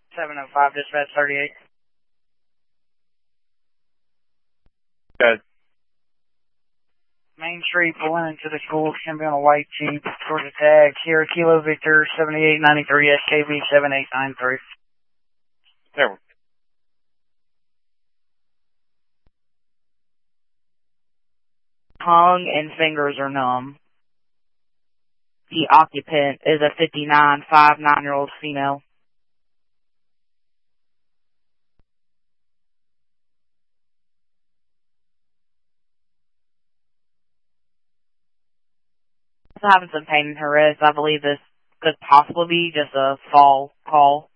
705, dispatch 38. Good. Main Street, pulling into the school, can be on a white Jeep, Georgia tag, Sierra Kilo Victor 7893 SKB 7893. There we go. Tongue and fingers are numb. The occupant is a 59-year-old female. Having some pain in her wrist. I believe this could possibly be just a fall call.